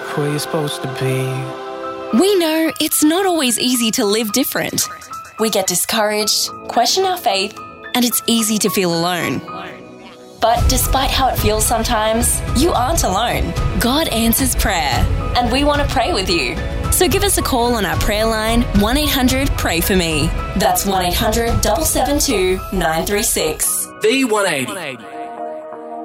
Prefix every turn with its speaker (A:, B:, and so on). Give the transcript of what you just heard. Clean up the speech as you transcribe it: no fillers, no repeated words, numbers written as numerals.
A: stop where you're supposed to be.
B: We know it's not always easy to live different. We get discouraged, question our faith, and it's easy to feel alone. But despite how it feels sometimes, you aren't alone. God answers prayer, and we want to pray with you. So give us a call on our prayer line, 1-800-PRAY-FOR-ME. That's 1-800-772-936.
C: The 180.